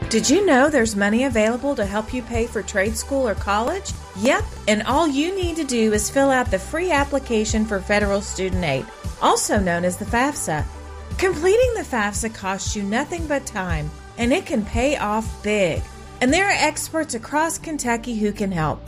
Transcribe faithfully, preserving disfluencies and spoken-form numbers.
Did you know there's money available to help you pay for trade school or college? Yep, and all you need to do is fill out the free application for federal student aid, also known as the FAFSA. Completing the FAFSA costs you nothing but time, and it can pay off big. And there are experts across Kentucky who can help.